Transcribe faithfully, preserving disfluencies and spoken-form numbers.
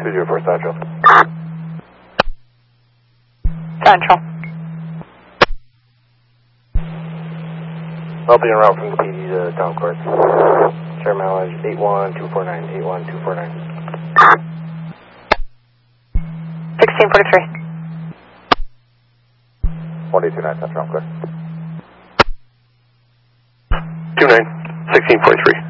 two zero four Central. Central. I'll be en route from the P D to Town Court. Share mileage eight one two four nine, eight one two four nine. sixteen forty-three. one eight two nine Central, clear. two nine, sixteen forty-three.